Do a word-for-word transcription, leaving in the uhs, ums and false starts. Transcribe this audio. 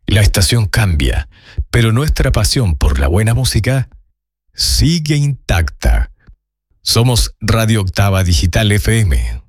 La estación cambia, pero nuestra pasión por la buena música sigue intacta. Somos Radio Octava Digital F M.